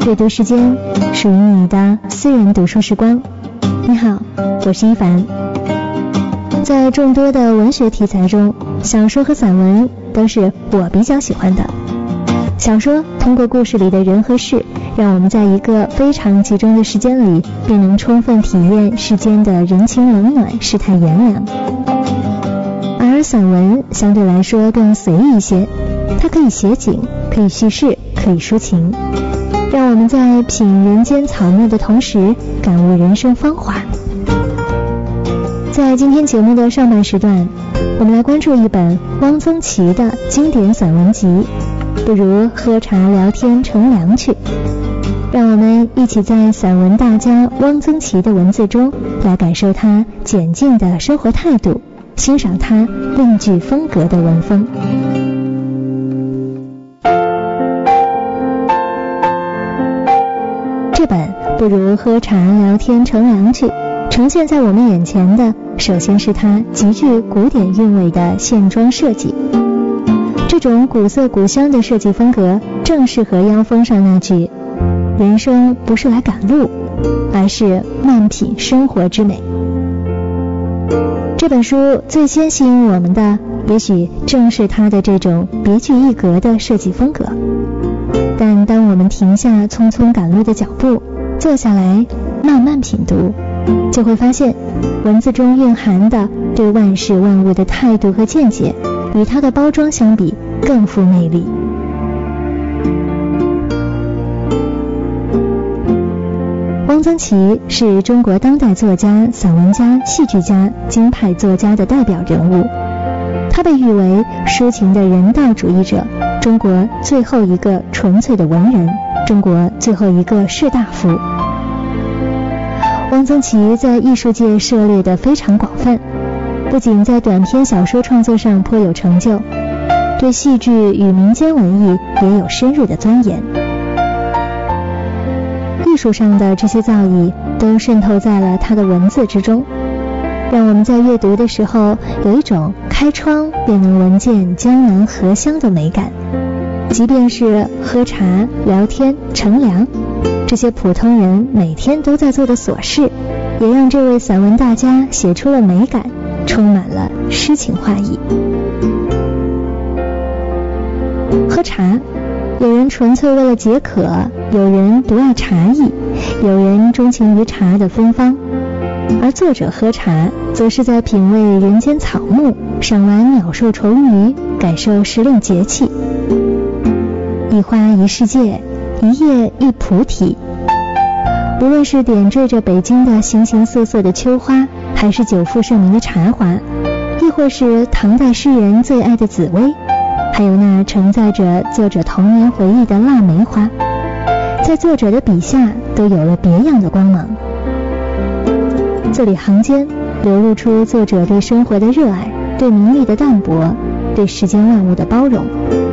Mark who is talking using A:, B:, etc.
A: 阅读时间，属于你的私人读书时光。你好，我是一凡。在众多的文学题材中，小说和散文都是我比较喜欢的。小说通过故事里的人和事，让我们在一个非常集中的时间里，便能充分体验世间的人情冷暖、世态炎凉。而散文相对来说更随意一些，它可以写景，可以叙事，可以抒情，让我们在品人间草木的同时，感悟人生芳华。在今天节目的上半时段，我们来关注一本汪曾祺的经典散文集，不如喝茶聊天乘凉去。让我们一起在散文大家汪曾祺的文字中，来感受他简静的生活态度，欣赏他另具风格的文风。这本不如喝茶聊天乘凉去，呈现在我们眼前的，首先是它极具古典韵味的线装设计。这种古色古香的设计风格，正适合腰封上那句“人生不是来赶路，而是慢品生活之美”。这本书最先吸引我们的，也许正是它的这种别具一格的设计风格。但当我们停下匆匆赶路的脚步，坐下来慢慢品读，就会发现文字中蕴含的对万事万物的态度和见解，与它的包装相比更富魅力。汪曾祺是中国当代作家、散文家、戏剧家、京派作家的代表人物，他被誉为抒情的人道主义者，中国最后一个纯粹的文人，中国最后一个士大夫。汪曾祺在艺术界涉猎得非常广泛，不仅在短篇小说创作上颇有成就，对戏剧与民间文艺也有深入的钻研。艺术上的这些造诣都渗透在了他的文字之中，让我们在阅读的时候有一种开窗便能闻见江南荷香的美感。即便是喝茶聊天乘凉，这些普通人每天都在做的琐事，也让这位散文大家写出了美感，充满了诗情画意。喝茶，有人纯粹为了解渴，有人独爱茶艺，有人钟情于茶的芬芳，而作者喝茶则是在品味人间草木，赏玩鸟兽虫鱼，感受时令节气。一花一世界，一叶一菩提。无论是点缀着北京的形形色色的秋花，还是久负盛名的茶花，亦或是唐代诗人最爱的紫薇，还有那承载着作者童年回忆的腊梅花，在作者的笔下都有了别样的光芒。字里行间流露出作者对生活的热爱，对名利的淡泊，对世间万物的包容。